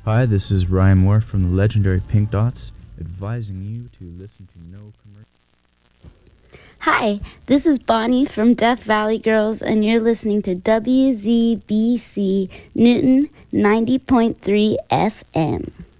Hi, this is Ryan Moore from the legendary Pink Dots, advising you to listen to no commercial. Hi, this is Bonnie from Death Valley Girls, and you're listening to WZBC Newton 90.3 FM.